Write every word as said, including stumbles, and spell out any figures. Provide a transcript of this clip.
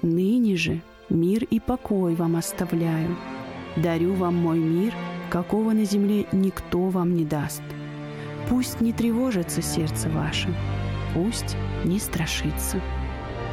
Ныне же мир и покой вам оставляю. Дарю вам мой мир, какого на земле никто вам не даст. Пусть не тревожится сердце ваше, пусть не страшится.